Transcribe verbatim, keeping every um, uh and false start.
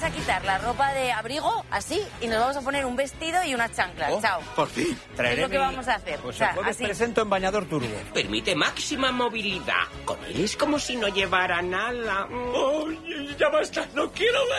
a quitar la ropa de abrigo, así, y nos vamos a poner un vestido y unas chanclas. Oh, Chao. Por fin. Es lo que vamos a hacer. Pues o sea, el jueves así. presento en bañador turbo. Permite máxima movilidad. Con él es como si no llevara nada. ¡Oh, ya basta! ¡No quiero ver!